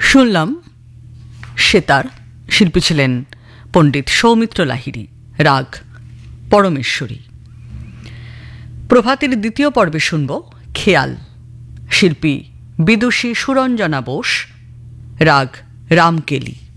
শুনলাম সেতার, শিল্পী ছিলেন পণ্ডিত সৌমিত্র লাহিড়ী, রাগ পরমেশ্বরী। প্রভাতের দ্বিতীয় পর্বে শুনব খেয়াল, শিল্পী বিদুষী সুরঞ্জনা বোস, রাগ রামকেলি।